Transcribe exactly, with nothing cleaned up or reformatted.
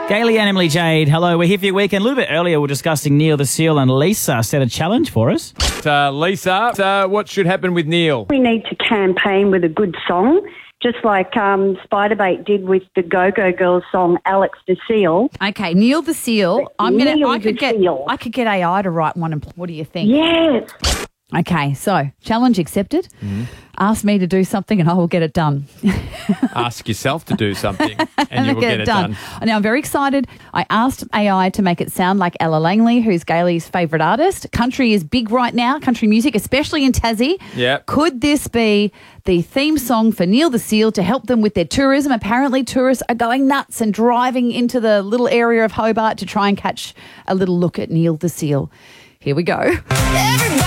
Gailey and Emily Jade, hello. We're here for your weekend. A little bit earlier, we were discussing Neil the Seal, and Lisa set a challenge for us. Uh, Lisa, uh, what should happen with Neil? We need to campaign with a good song, just like um, Spiderbait did with the Go-Go Girls song Alex the Seal. Okay, Neil the Seal. I'm gonna. Neil I could the get. Seal. I could get A I to write one. And what do you think? Yes. Okay, so challenge accepted. Mm-hmm. Ask me to do something and I will get it done. Ask yourself to do something and you will get, get, it it done. done. Now, I'm very excited. I asked A I to make it sound like Ella Langley, who's Gailey's favourite artist. Country is big right now, country music, especially in Tassie. Yep. Could this be the theme song for Neil the Seal to help them with their tourism? Apparently, tourists are going nuts and driving into the little area of Hobart to try and catch a little look at Neil the Seal. Here we go. Everybody